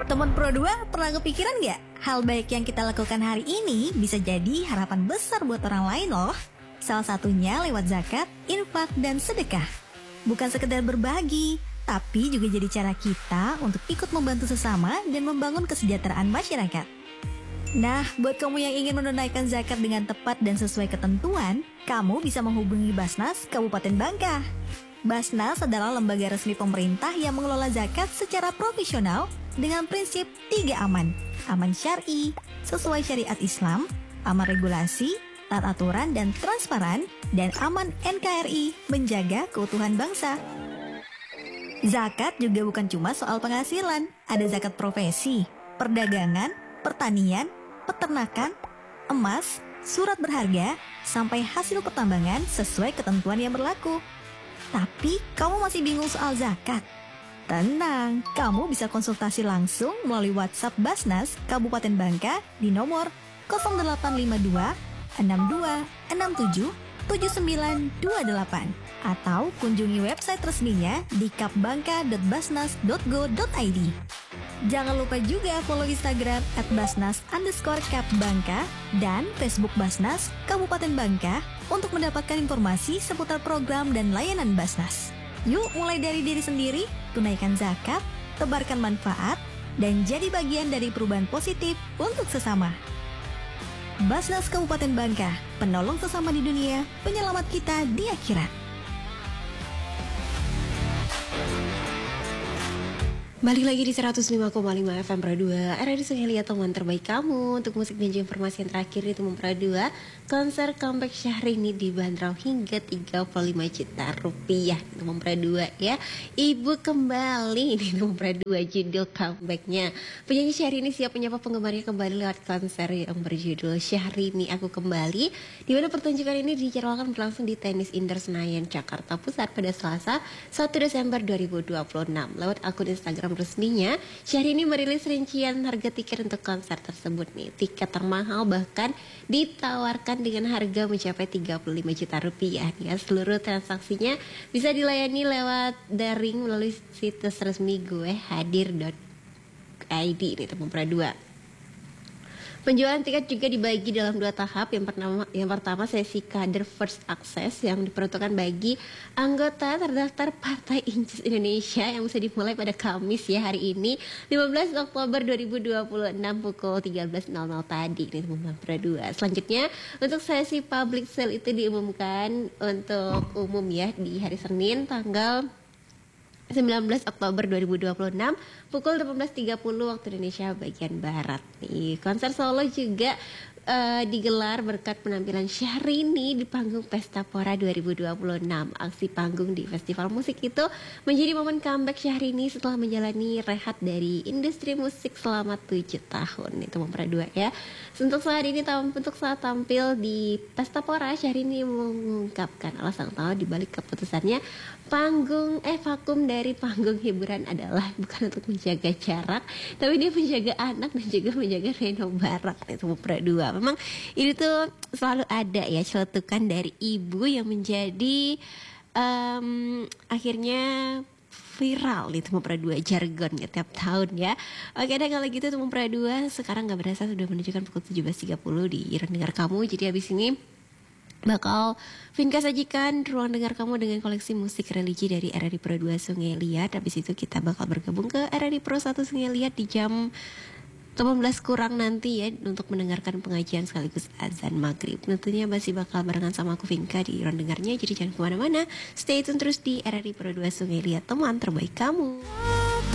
Teman Pro 2 pernah kepikiran nggak? Hal baik yang kita lakukan hari ini bisa jadi harapan besar buat orang lain loh. Salah satunya lewat zakat, infak, dan sedekah. Bukan sekedar berbagi, tapi juga jadi cara kita untuk ikut membantu sesama dan membangun kesejahteraan masyarakat. Nah, buat kamu yang ingin menunaikan zakat dengan tepat dan sesuai ketentuan, kamu bisa menghubungi Basnas Kabupaten Bangka. Basnas adalah lembaga resmi pemerintah yang mengelola zakat secara profesional dengan prinsip 3 aman. Aman syar'i, sesuai syariat Islam, aman regulasi, taat aturan dan transparan, dan aman NKRI, menjaga keutuhan bangsa. Zakat juga bukan cuma soal penghasilan, ada zakat profesi, perdagangan, pertanian, peternakan, emas, surat berharga, sampai hasil pertambangan sesuai ketentuan yang berlaku. Tapi kamu masih bingung soal zakat? Tenang, kamu bisa konsultasi langsung melalui WhatsApp Basnas Kabupaten Bangka di nomor 0852 62 67 7928 atau kunjungi website resminya di kapbangka.basnas.go.id. Jangan lupa juga follow Instagram @basnas_kapbangka dan Facebook Basnas Kabupaten Bangka untuk mendapatkan informasi seputar program dan layanan Basnas. Yuk mulai dari diri sendiri, tunaikan zakat, tebarkan manfaat, dan jadi bagian dari perubahan positif untuk sesama. Basnas Kabupaten Bangka, penolong sesama di dunia, penyelamat kita di akhirat. Balik lagi di 105,5 FM Pro 2, RRI Sungai Liat, teman terbaik kamu. Untuk musik dan juga informasi yang terakhir di teman Pro 2, konser comeback Syahrini dibanderol hingga 35 juta rupiah teman Pro 2 ya. Ibu kembali di teman Pro 2, judul comebacknya. Penyanyi Syahrini siap menyapa penggemarnya kembali lewat konser yang berjudul Syahrini Aku Kembali, di mana pertunjukan ini dijadwalkan berlangsung di Tenis Indoor Senayan, Jakarta Pusat pada Selasa 1 Desember 2026. Lewat akun Instagram resminya, Syahrini merilis rincian harga tiket untuk konser tersebut nih. Tiket termahal bahkan ditawarkan dengan harga mencapai 35 juta rupiah nih ya. Seluruh transaksinya bisa dilayani lewat daring melalui situs resmi goehadir.id nih teman Pro 2. Penjualan tiket juga dibagi dalam 2 tahap. Yang pertama sesi kader First Access yang diperuntukkan bagi anggota terdaftar Partai Incis Indonesia yang bisa dimulai pada Kamis ya, hari ini 15 Oktober 2026 pukul 13.00 tadi nih teman-teman Pro 2. Selanjutnya untuk sesi public sale itu diumumkan untuk umum ya di hari Senin tanggal 19 Oktober 2026 pukul 18.30 waktu Indonesia bagian Barat nih. Konser solo juga digelar berkat penampilan Syahrini di panggung Pesta Pora 2026. Aksi panggung di festival musik itu menjadi momen comeback Syahrini setelah menjalani rehat dari industri musik selama 7 tahun. Itu memperoleh 2 ya. Untuk saat tampil di Pesta Pora, Syahrini mengungkapkan alasan utama dibalik keputusannya vakum dari panggung hiburan adalah bukan untuk menjaga jarak, tapi dia menjaga anak dan juga menjaga Reno Barak. Itu memperoleh 2. Memang ini tuh selalu ada ya celetukan dari ibu yang menjadi akhirnya viral itu memperoleh 2 jargon ya tiap tahun ya. Oke deh kalau gitu tuh memperoleh 2 sekarang gak berasa sudah menunjukkan pukul 17.30 di Ruang Dengar Kamu. Jadi habis ini bakal Vinka sajikan ruang dengar kamu dengan koleksi musik religi dari RRI Pro 2 Sungai Liat. Habis itu kita bakal bergabung ke RRI Pro 1 Sungai Liat di jam 18 kurang nanti ya untuk mendengarkan pengajian sekaligus azan maghrib. Tentunya masih bakal barengan sama aku Vinka di ruang dengarnya. Jadi jangan kemana-mana, stay tune terus di RRI Pro 2 Sungai Liat, teman terbaik kamu.